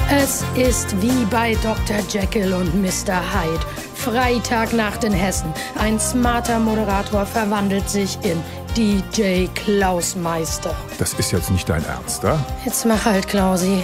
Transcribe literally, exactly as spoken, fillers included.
Es ist wie bei Doktor Jekyll und Mister Hyde. Freitagnacht in Hessen. Ein smarter Moderator verwandelt sich in D J Klausmeister. Das ist jetzt nicht dein Ernst, oder? Jetzt mach halt, Klausi.